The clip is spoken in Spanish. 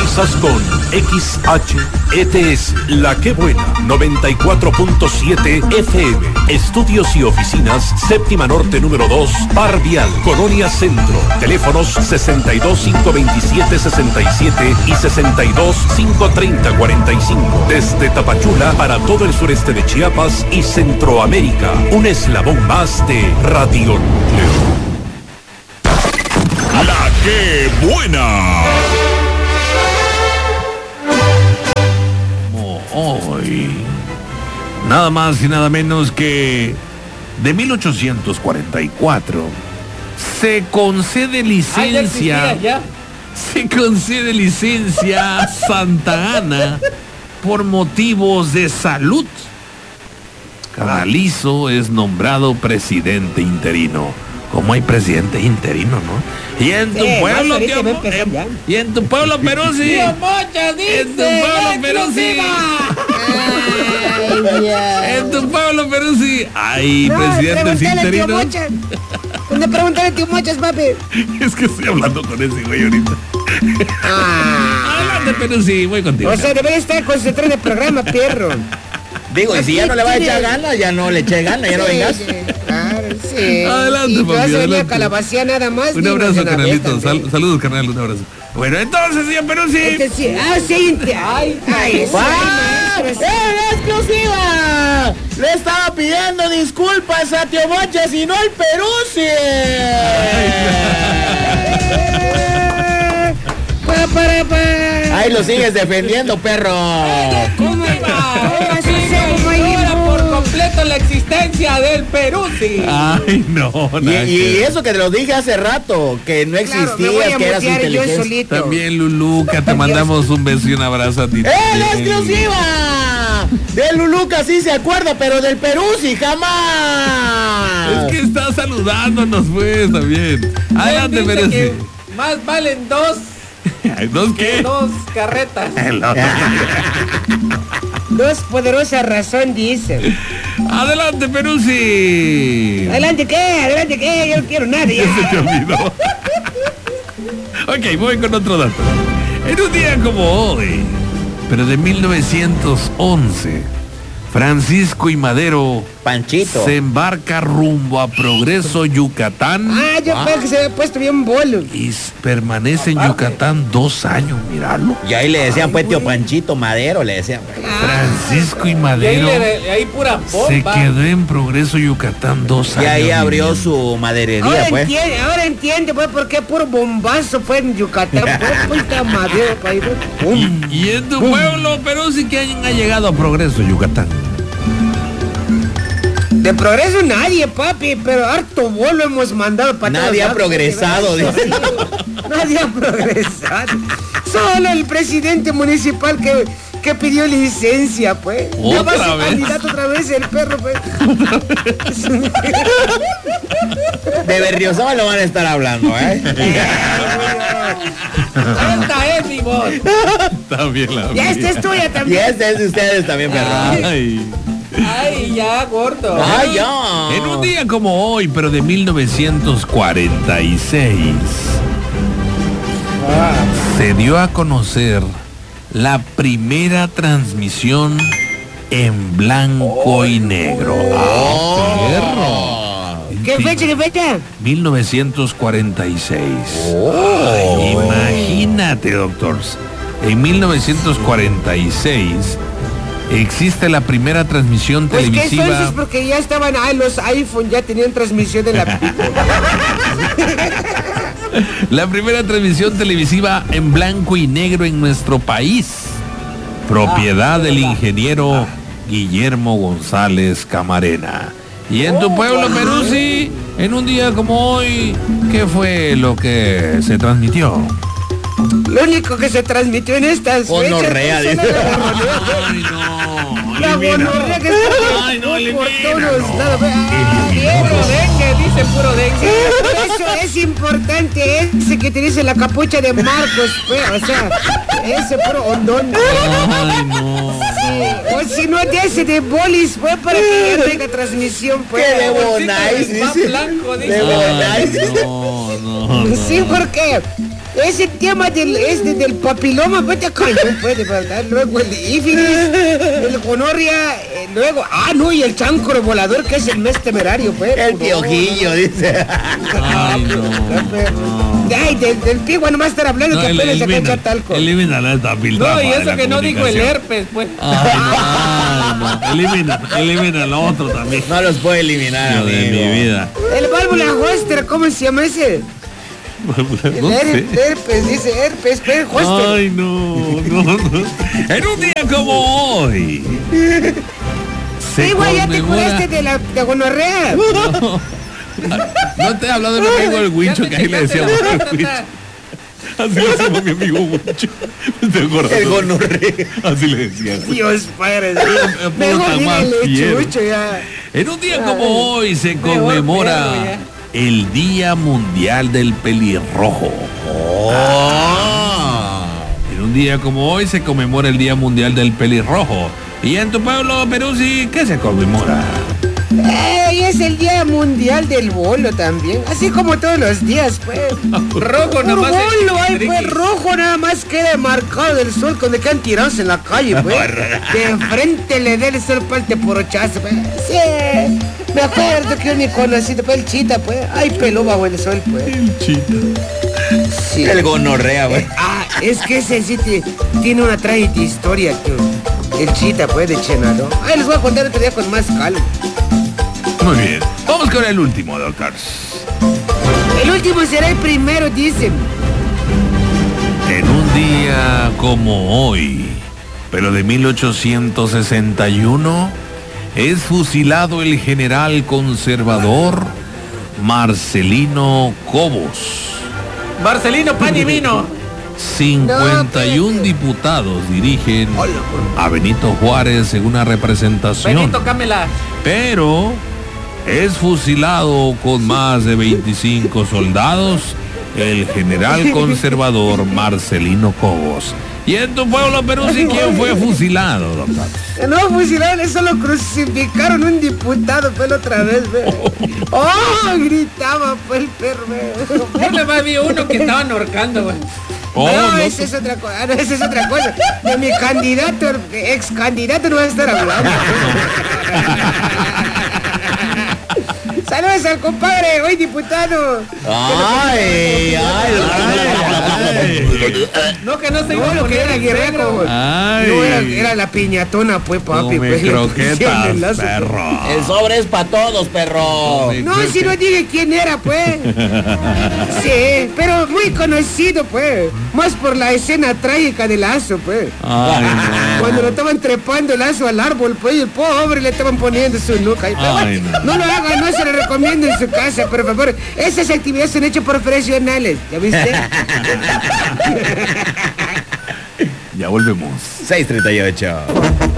Sintonizas con XHETS, La Que Buena, 94.7 FM. Estudios y oficinas, Séptima Norte número 2, Par Vial, Colonia Centro. Teléfonos 62-527-67 y 62-530-45. Desde Tapachula para todo el sureste de Chiapas y Centroamérica. Un eslabón más de Radio Núcleo. La Que Buena. Hoy, nada más y nada menos que de 1844 se concede licencia. Se concede licencia a Santa Ana por motivos de salud. Canalizo es nombrado presidente interino. Como hay presidente interino, ¿no? Y en tu pueblo, tío, y en tu pueblo, Peruzzi. Tío Mocha dice, en tu pueblo, Peruzzi. En tu pueblo, Peruzzi. Hay presidentes interinos. ¿Dónde preguntarle tío Mochas, papi? Es que estoy hablando con ese güey ahorita. Adelante, Peruzzi, voy contigo. O sea, debería estar concentrado en el programa, perro. Digo, y si ya no le va a echar ganas, ya no le eche ganas, ya no vengas. Claro, sí. Adelante, papi, adelante. adelante. Calabacía nada más. Un abrazo, carnalito. Saludos, carnal, un abrazo. Bueno, entonces, señor Peruzzi. Sí. Ay, exclusiva! Le estaba pidiendo disculpas a Tío Mochas y no al Peruzzi. Ahí lo sigues defendiendo, perro. ¿Cómo iba? Por completo la existencia del Peruzzi. Ay, no, y eso que te lo dije hace rato, que no existía, que eras inteligente. También, Luluca, te mandamos un beso y un abrazo a ti. ¡La exclusiva! De Luluca sí se acuerda, pero del Peruzzi jamás. Es que está saludándonos, pues, también. Adelante, Peruzzi. Más valen dos. ¿Dos qué? Dos carretas. Dos poderosas razones, dice. Adelante, Peruzzi. ¿Adelante qué? Yo no quiero nada ya. Se te olvidó. Ok, voy con otro dato. En un día como hoy, pero de 1911, Francisco y Madero Panchito se embarca rumbo a Progreso, Yucatán. Yo creo que se había puesto bien bolo. Y permanece en Yucatán 2 años, míralo. Y ahí le decían, pues, Tío Panchito Madero, le decían. Francisco y Madero ahí pura bomba. se quedó en Progreso, Yucatán 2 años. Y ahí abrió su maderería, pues. Ahora entiende, pues, por qué puro bombazo fue en Yucatán. Puta Madero, país. Y en tu pueblo, pero sí que ha llegado a Progreso, Yucatán. De progreso nadie, papi, pero harto bolo hemos mandado para nadie ha progresado. Nadie ha progresado. Solo el presidente municipal que pidió licencia, pues. ¿Otra vez? Candidato otra vez el perro, pues. De Berriozábal lo van a estar hablando, Esta es mi voz. También la Ya esta es tuya también. Y este es de ustedes también, perro. Ay, ya, gordo. Ay, ya. En un día como hoy, pero de 1946, se dio a conocer la primera transmisión en blanco y negro. ¡Perro! ¿Qué fecha? 1946. Imagínate, doctores. En 1946 existe la primera transmisión televisiva. Pues que eso es porque ya estaban, los iPhone ya tenían transmisión de la La primera transmisión televisiva en blanco y negro en nuestro país. Propiedad del ingeniero Guillermo González Camarena. Y en tu pueblo, Peruzzi, en un día como hoy, ¿qué fue lo que se transmitió? Lo único que se transmitió en estas fechas. Gonorrea, dice. Ay, no. La gonorrea que está por todos lados. Puro dengue, dice puro dengue. Eso es importante, ese que te dice la capucha de Marcos, pues, o sea, ese puro hondón. Ay, no. Sí. O si no, de ese de bolis, pues, para que ya tenga transmisión, pues. ¡Qué de bonais, dice! Blanco, dice. De bonais. No. Sí, porque ese tema del papiloma, pues te coño, puede faltar. Luego el ífilis, el gonorria, luego, no, y el chancro volador, que es el mes temerario, pues. El piojillo, dice. Ay, no. Ay, del pigua nomás estar hablando No, que apenas se elimina, cacha talco. elimina esta piltrafa No, y de eso la que no dijo el comunicación. herpes, pues. Ay, no. Elimina lo otro también. No los puedo eliminar, Dios de amigo. mi vida. El válvula Hoster, ¿cómo se llama ese? El No sé. herpes, dice herpes, pero Hoster. Ay, no. En un día como hoy. Se Igual ya te conmemora- curaste de gonorrea. No te he hablado de mi amigo el Huicho, que ahí le decíamos el Huicho. Así le decíamos a mi amigo Huicho. ¿Te acuerdas? El gonorrea. Así le decían. Dios padre. Puta Mejor más dígale fiero. chucho ya. En un día como hoy se conmemora perro, el Día Mundial del Pelirrojo. En un día como hoy se conmemora el Día Mundial del Pelirrojo. ¿Y en tu pueblo, Peruzzi, qué se conmemora? Y es el Día Mundial del Bolo también. Así como todos los días, pues. Rojo Por nomás. bolo, ay, Ricky. pues rojo nada más queda marcado del sol cuando quedan tirados en la calle, pues. De frente le da el sol para el teporochazo, pues. Sí, me acuerdo que yo ni conocí, pues el chita, pues. Ay, peló bajo el sol, pues. Sí. El gonorrea, güey. Es que ese sí tiene una trágica historia, tío. El chita, pues, de Chenalo. Ay, les voy a contar otro día con más calma. Muy bien. Vamos con el último, doctor. El último será el primero, dicen. En un día como hoy, pero de 1861, es fusilado el general conservador Marcelino Cobos. Marcelino Pan y Vino. 51 diputados dirigen a Benito Juárez en una representación, Benito, cámela. pero es fusilado con más de 25 soldados el general conservador Marcelino Cobos. ¿Y en tu pueblo, Peruzzi, quién fue fusilado, doctor? No fusilaron, eso lo crucificaron un diputado, pues, la otra vez, ve. ¡Oh! Gritaba, pues, el perro, ve. Yo le más vi uno que estaban ahorcando, güey. Oh, no, no. esa es otra cosa. No, esa es otra cosa. De mi candidato, ex candidato, no va a estar hablando. Saludos al compadre, hoy diputado. Ay. No, que no se No, lo que era Guerrero, güey. Ay. No, era la piñatona, pues, papi. Come pues, le pusieron croquetas, el lazo. perro. El sobre es para todos, perro. No, si no dije quién era, pues. Sí, pero muy conocido, pues. Más por la escena trágica del lazo, pues. Ay, no. Cuando lo estaban trepando el lazo al árbol, pues, y el pobre le estaban poniendo su nuca. Pero Ay, bueno, no. no lo hagan, no se lo recomiendo en su casa, por favor. Esas actividades son hechas por profesionales, ¿ya viste? Ya volvemos. 6:38.